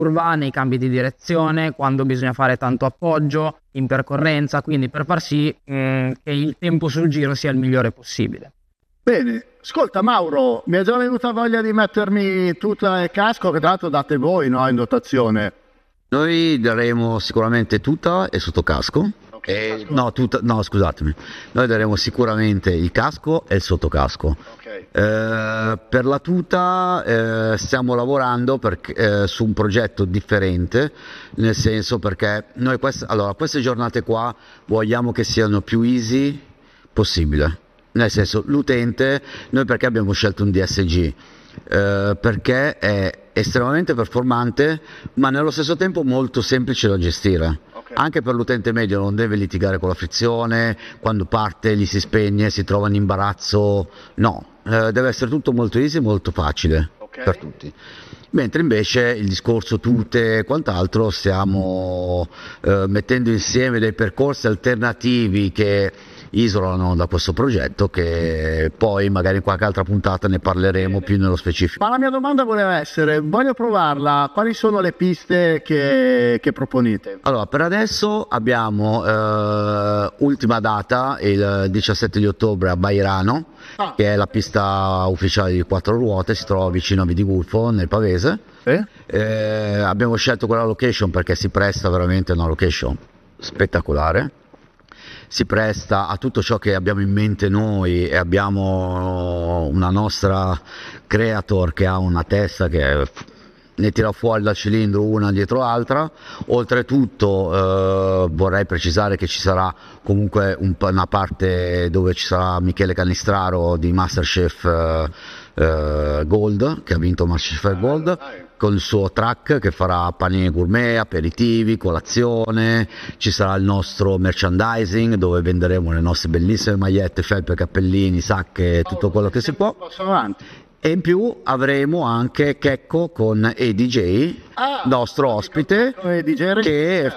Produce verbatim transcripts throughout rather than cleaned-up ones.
curva, nei cambi di direzione, quando bisogna fare tanto appoggio, in percorrenza, quindi per far sì mh, che il tempo sul giro sia il migliore possibile. Bene, ascolta Mauro, mi è già venuta voglia di mettermi tuta e casco, che tra l'altro date voi, no, in dotazione. Noi daremo sicuramente tuta e sottocasco. Okay, e, casco. no, tuta, no, scusatemi. Noi daremo sicuramente il casco e il sottocasco. Okay. Eh, per la tuta eh, stiamo lavorando per, eh, su un progetto differente, nel senso perché noi quest- allora, queste giornate qua vogliamo che siano più easy possibile. Nel senso, l'utente, noi perché abbiamo scelto un D S G? Eh, perché è estremamente performante, ma nello stesso tempo molto semplice da gestire. Okay. Anche per l'utente medio non deve litigare con la frizione, quando parte gli si spegne, si trova in imbarazzo, no, eh, deve essere tutto molto easy, molto facile. Okay. Per tutti. Mentre invece il discorso tute e quant'altro stiamo eh, mettendo insieme dei percorsi alternativi che isolano da questo progetto, che poi magari in qualche altra puntata ne parleremo più nello specifico. Ma la mia domanda voleva essere, voglio provarla, quali sono le piste che, che proponete? Allora, per adesso abbiamo eh, ultima data, il diciassette di ottobre a Bairano, ah. che è la pista ufficiale di quattro ruote, si trova vicino a Vidigulfo nel Pavese. Eh? Eh, abbiamo scelto quella location perché si presta veramente a una location spettacolare. Si presta a tutto ciò che abbiamo in mente noi, e abbiamo una nostra creator che ha una testa che ne tira fuori dal cilindro una dietro l'altra. Oltretutto eh, vorrei precisare che ci sarà comunque un, una parte dove ci sarà Michele Canistraro di Masterchef eh, eh, Gold, che ha vinto Masterchef Gold, con il suo track che farà panini gourmet, aperitivi, colazione. Ci sarà il nostro merchandising dove venderemo le nostre bellissime magliette, felpe, cappellini, sacche, tutto quello che si può. E in più avremo anche Checco con E D J, ah, nostro ospite, che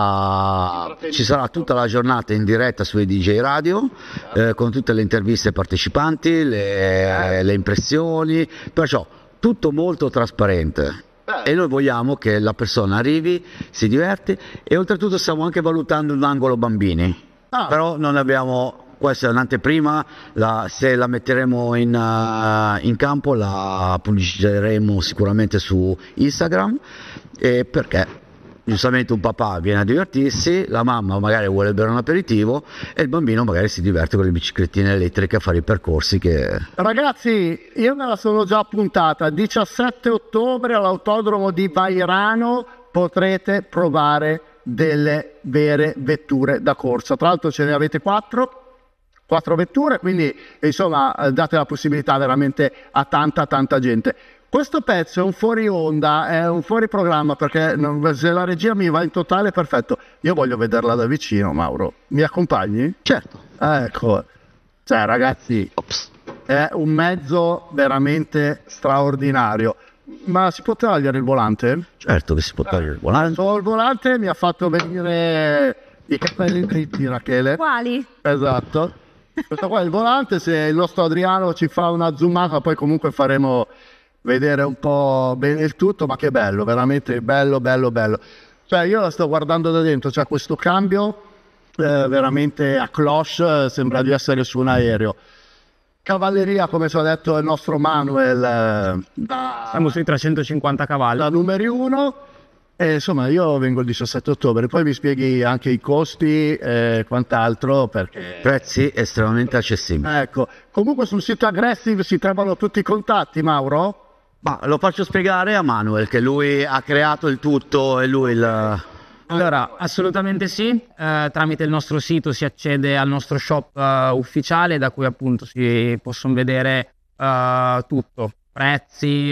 farà, ci sarà tutta la giornata in diretta su E D J Radio, eh, con tutte le interviste ai partecipanti, le, le impressioni, perciò tutto molto trasparente. E noi vogliamo che la persona arrivi, si diverti, e oltretutto stiamo anche valutando un angolo bambini, ah. però non abbiamo... Questa è un'anteprima, la, se la metteremo in, uh, in campo la pubblicizzeremo sicuramente su Instagram, eh, perché giustamente un papà viene a divertirsi, la mamma magari vuole bere un aperitivo e il bambino magari si diverte con le biciclettine elettriche a fare i percorsi che... Ragazzi, io me la sono già appuntata, diciassette ottobre all'autodromo di Bairano potrete provare delle vere vetture da corsa, tra l'altro ce ne avete quattro. quattro vetture, quindi insomma date la possibilità veramente a tanta tanta gente. Questo pezzo è un fuori onda, è un fuori programma, perché non, se la regia mi va in totale, perfetto. Io voglio vederla da vicino, Mauro. Mi accompagni? Certo. Ecco, cioè ragazzi, Ops. è un mezzo veramente straordinario. Ma si può togliere il volante? Certo che si può togliere il volante. Solo il volante mi ha fatto venire i capelli dritti, Rachele. Quali? Esatto. Questo qua è il volante, se il nostro Adriano ci fa una zoomata poi comunque faremo vedere un po' bene il tutto, ma che bello, veramente bello, bello, bello. Cioè io la sto guardando da dentro, c'è questo cambio eh, veramente a cloche, sembra di essere su un aereo. Cavalleria, come ci ha detto il nostro Manuel, eh, da, siamo sui trecentocinquanta cavalli. Da numeri uno. E insomma io vengo il diciassette ottobre, poi mi spieghi anche i costi e quant'altro, perché prezzi estremamente accessibili. Ecco, comunque sul sito Aggressive si trovano tutti i contatti, Mauro? Ma lo faccio spiegare a Manuel, che lui ha creato il tutto e lui il... Allora, assolutamente sì, eh, tramite il nostro sito si accede al nostro shop uh, ufficiale, da cui appunto si possono vedere uh, tutto, prezzi,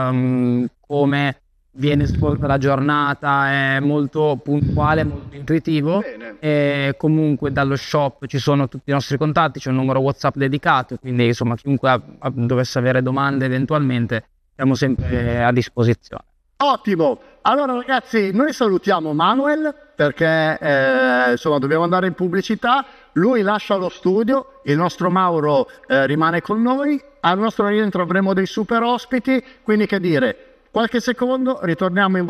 um, come viene svolta la giornata, è molto puntuale, molto intuitivo. Bene. E comunque dallo shop ci sono tutti i nostri contatti, c'è un numero WhatsApp dedicato, quindi insomma chiunque ha, ha, dovesse avere domande eventualmente siamo sempre a disposizione. Ottimo, allora ragazzi noi salutiamo Manuel perché eh, insomma dobbiamo andare in pubblicità, lui lascia lo studio, il nostro Mauro eh, rimane con noi, al nostro rientro avremo dei super ospiti, quindi che dire, qualche secondo ritorniamo in